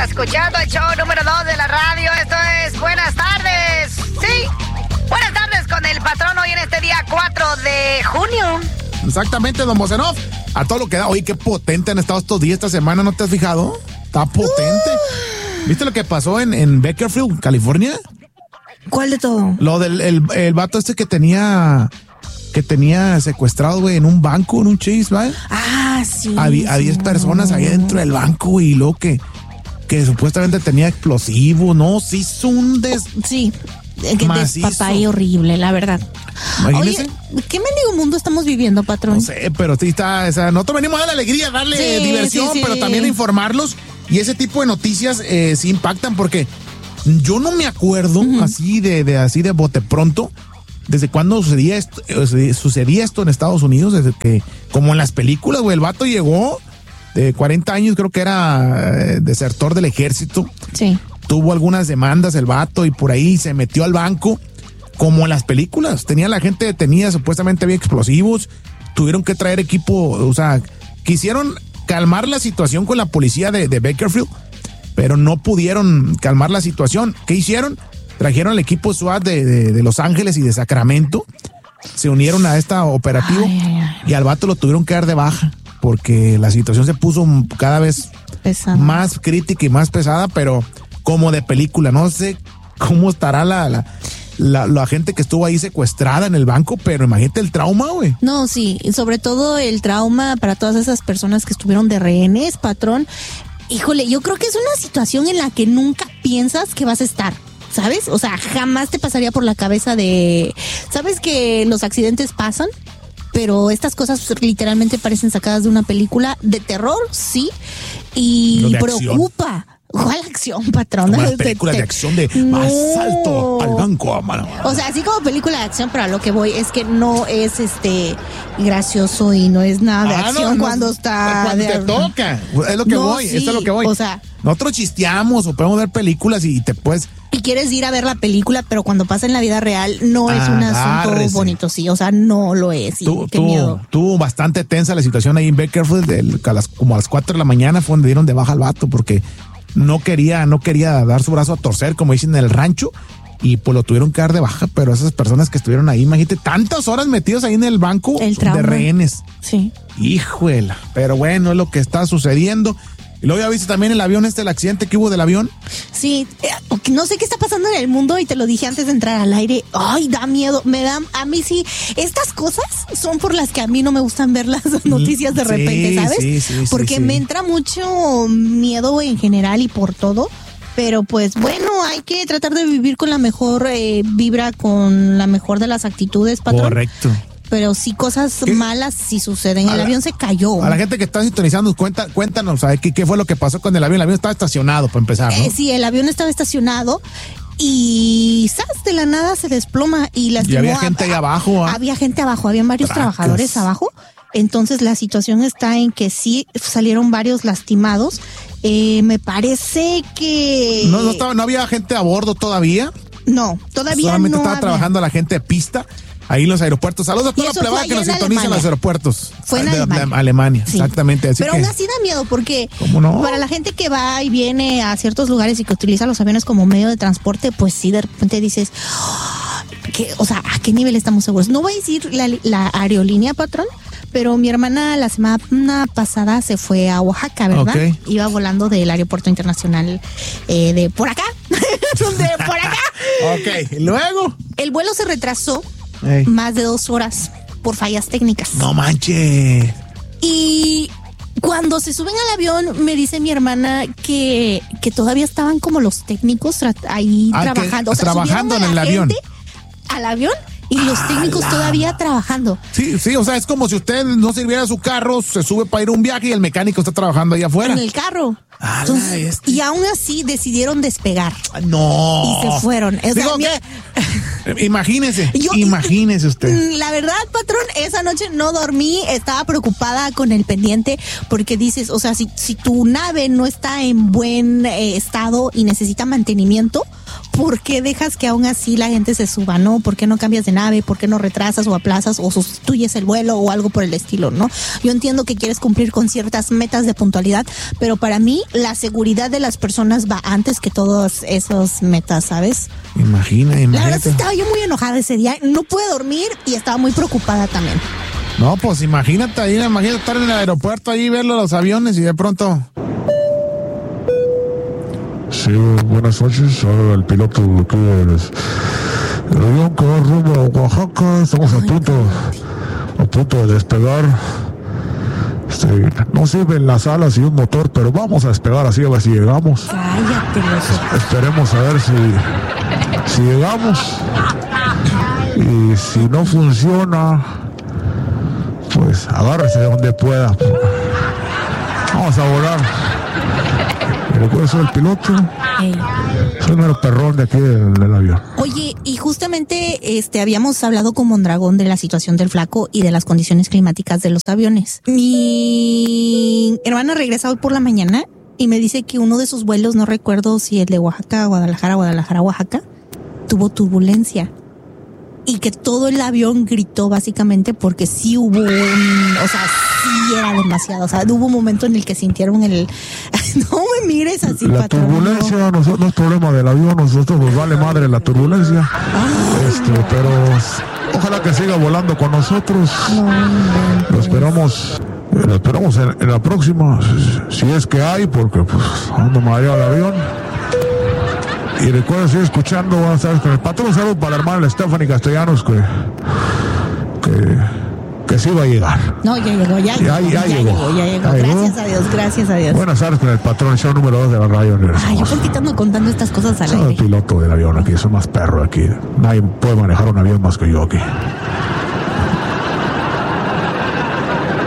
escuchando el show número 2 de la radio. Esto es Buenas Tardes. Sí, Buenas Tardes con el patrón hoy en este día 4 de junio. Exactamente, don Bocenov. A todo lo que da. Oye, qué potente han estado estos días, esta semana, ¿no te has fijado? Está potente. ¿Viste lo que pasó en Bakersfield, California? ¿Cuál de todo? Lo del el vato este que tenía secuestrado, güey, en un banco, en un Chase, ¿vale? Ah, sí. Había 10 personas ahí dentro del banco y luego que supuestamente tenía explosivos, ¿no? Sí, hizo un Sí. macizo. Papay horrible, la verdad. Imagínese. Oye, ¿qué mendigo mundo estamos viviendo, patrón? No sé, pero sí está, o sea, nosotros venimos a darle alegría, darle diversión, sí. pero también a informarlos. Y ese tipo de noticias sí impactan porque yo no me acuerdo así de bote pronto desde cuándo sucedía esto en Estados Unidos, desde que, como en las películas, güey, el vato llegó de 40 años, creo que era desertor del ejército. Sí. Tuvo algunas demandas el vato y por ahí se metió al banco, como en las películas. La gente detenida, supuestamente había explosivos, tuvieron que traer equipo, o sea, quisieron calmar la situación con la policía de Bakersfield, pero no pudieron calmar la situación. ¿Qué hicieron? Trajeron el equipo SWAT de Los Ángeles y de Sacramento, se unieron a esta operativo y al vato lo tuvieron que dar de baja porque la situación se puso cada vez más crítica y más pesada, pero como de película. No sé cómo estará la gente que estuvo ahí secuestrada en el banco, pero imagínate el trauma, güey. No, sí, sobre todo el trauma para todas esas personas que estuvieron de rehenes, patrón. Híjole, yo creo que es una situación en la que nunca piensas que vas a estar, ¿sabes? O sea, jamás te pasaría por la cabeza ¿sabes que los accidentes pasan? Pero estas cosas literalmente parecen sacadas de una película de terror, sí, y preocupa. Acción. ¿Cuál acción, patrón? Una película de acción de asalto al banco. O sea, así como película de acción, pero a lo que voy es que no es gracioso y no es nada de acción cuando está... Cuando te toca. Es lo que voy, sí, eso es lo que voy. O sea... Nosotros chisteamos o podemos ver películas y te puedes... Y quieres ir a ver la película, pero cuando pasa en la vida real no es un asunto bonito, sí, o sea, no lo es. Qué miedo. Tuvo bastante tensa la situación ahí en Bakersfield, como a las 4 de la mañana fue donde dieron de baja al vato porque no quería dar su brazo a torcer, como dicen en el rancho, y pues lo tuvieron que dar de baja, pero esas personas que estuvieron ahí, imagínate, tantas horas metidos ahí en el banco de rehenes. Sí. Híjole, pero bueno, es lo que está sucediendo. ¿Y luego ya viste también el avión el accidente que hubo del avión? Sí, no sé qué está pasando en el mundo y te lo dije antes de entrar al aire. Ay, da miedo, a mí sí. Estas cosas son por las que a mí no me gustan ver las noticias de repente, ¿sabes? Sí, porque me entra mucho miedo en general y por todo. Pero pues bueno, hay que tratar de vivir con la mejor vibra, con la mejor de las actitudes, patrón. Correcto. Pero sí, cosas malas sí suceden. El avión se cayó. A la gente que está sintonizando, cuéntanos, ¿sabes qué fue lo que pasó con el avión? El avión estaba estacionado, para empezar, ¿no? Sí, el avión estaba estacionado y ¡zas! De la nada se desploma y lastimó. Y había gente ahí abajo. Había gente abajo, habían varios trabajadores abajo. Entonces la situación está en que sí salieron varios lastimados. Me parece que... ¿No había gente a bordo todavía? No, todavía solamente no estaba trabajando la gente de pista ahí en los aeropuertos. Saludos a toda la plebada que nos sintoniza en los aeropuertos. Fue en Alemania, sí. Exactamente. Así pero aún así da miedo porque no? Para la gente que va y viene a ciertos lugares y que utiliza los aviones como medio de transporte, pues sí, de repente dices, ¿a qué nivel estamos seguros? No voy a decir la aerolínea, patrón, pero mi hermana la semana pasada se fue a Oaxaca, ¿verdad? Okay. Iba volando del aeropuerto internacional de por acá. De por acá. Ok, ¿y luego? El vuelo se retrasó más de 2 horas por fallas técnicas. No manches. Y cuando se suben al avión, me dice mi hermana que todavía estaban como los técnicos ahí trabajando. O sea, trabajando en el avión. Al avión. Y los técnicos todavía trabajando. Sí, o sea, es como si usted no sirviera su carro, se sube para ir a un viaje y el mecánico está trabajando ahí afuera. En el carro. Entonces, y aún así decidieron despegar. No. Y se fueron. Imagínese usted. La verdad, patrón, esa noche no dormí, estaba preocupada con el pendiente porque dices, o sea, si tu nave no está en buen estado y necesita mantenimiento, ¿por qué dejas que aún así la gente se suba, no? ¿Por qué no cambias de nave? ¿Por qué no retrasas o aplazas o sustituyes el vuelo o algo por el estilo, no? Yo entiendo que quieres cumplir con ciertas metas de puntualidad, pero para mí la seguridad de las personas va antes que todas esas metas, ¿sabes? Imagínate. La verdad estaba yo muy enojada ese día, no pude dormir y estaba muy preocupada también. No, pues imagínate estar en el aeropuerto ahí, ver los aviones y de pronto... Sí, buenas noches, soy el piloto aquí del avión que va rumbo a Oaxaca. Estamos a punto de despegar. No sirven las alas y un motor, pero vamos a despegar así a ver si llegamos. Cállate, esperemos a ver si llegamos. Y si no funciona, pues agárrese de donde pueda. Vamos a volar. ¿Recuerdas ser el piloto? Soy el mero perrón de aquí del avión. Oye, y justamente habíamos hablado con Mondragón de la situación del Flaco y de las condiciones climáticas de los aviones. Mi hermana regresa hoy por la mañana y me dice que uno de sus vuelos, no recuerdo si el de Oaxaca, Guadalajara, Oaxaca, tuvo turbulencia. Y que todo el avión gritó básicamente porque sí hubo sí era demasiado. O sea, hubo un momento en el que sintieron el... No me mires así, la patrón. Turbulencia no es problema del avión, nosotros nos vale madre la turbulencia. Pero ojalá que siga volando con nosotros. Lo esperamos en la próxima, si es que hay, porque pues ando mareado el avión. Y recuerden seguir escuchando, buenas tardes con el patrón. Un saludo para la hermana Stephanie Castellanos que sí va a llegar. No, ya llegó. Gracias a Dios. Buenas tardes con el patrón, show número 2 de la radio. Ay, yo por qué te ando contando estas cosas al aire. Soy el piloto del avión aquí, soy más perro aquí. Nadie puede manejar un avión más que yo aquí.